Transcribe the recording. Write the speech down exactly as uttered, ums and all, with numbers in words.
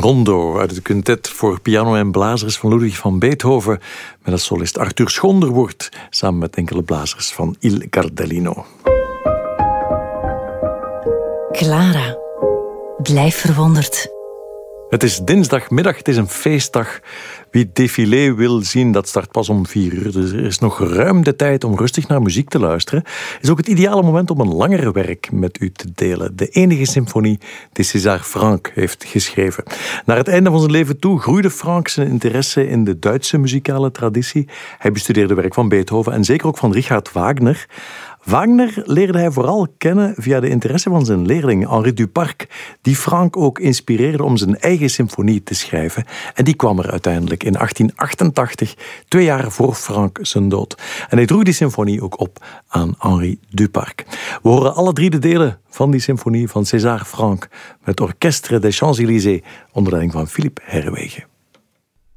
Rondo uit het quintet voor piano en blazers van Ludwig van Beethoven met als solist Arthur Schonderwoord samen met enkele blazers van Il Cardellino. Clara, blijf verwonderd. Het is dinsdagmiddag, het is een feestdag. Wie het défilé wil zien, dat start pas om vier uur. Dus er is nog ruim de tijd om rustig naar muziek te luisteren. Is ook het ideale moment om een langer werk met u te delen. De enige symfonie die César Franck heeft geschreven. Naar het einde van zijn leven toe groeide Franck zijn interesse in de Duitse muzikale traditie. Hij bestudeerde werk van Beethoven en zeker ook van Richard Wagner. Wagner leerde hij vooral kennen via de interesse van zijn leerling Henri Duparc, die Franck ook inspireerde om zijn eigen symfonie te schrijven. En die kwam er uiteindelijk in achttien achtentachtig, twee jaar voor Franck zijn dood. En hij droeg die symfonie ook op aan Henri Duparc. We horen alle drie de delen van die symfonie van César Franck met Orchestre des Champs-Élysées onder leiding van Philippe Herreweghe.